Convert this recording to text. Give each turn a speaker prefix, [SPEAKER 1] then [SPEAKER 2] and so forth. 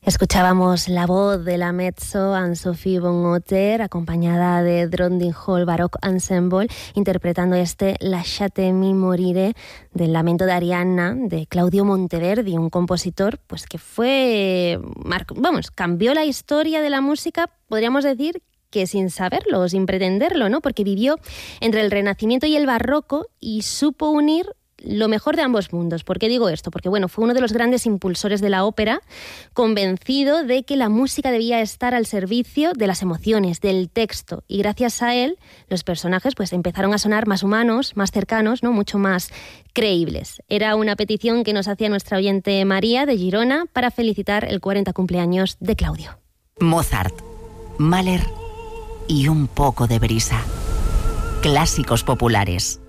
[SPEAKER 1] Escuchábamos la voz de la mezzo Anne-Sophie von Otter, acompañada de Trondheim Hall Baroque Ensemble, interpretando Lasciatemi morire, del Lamento de Arianna, de Claudio Monteverdi, un compositor pues que cambió la historia de la música, podríamos decir, que sin saberlo, sin pretenderlo, ¿no? Porque vivió entre el Renacimiento y el Barroco y supo unir lo mejor de ambos mundos. ¿Por qué digo esto? Porque fue uno de los grandes impulsores de la ópera, convencido de que la música debía estar al servicio de las emociones, del texto, y gracias a él los personajes pues empezaron a sonar más humanos, más cercanos, ¿no? Mucho más creíbles. Era una petición que nos hacía nuestra oyente María de Girona para felicitar el 40 cumpleaños de Claudio.
[SPEAKER 2] Mozart, Mahler y un poco de brisa. Clásicos populares.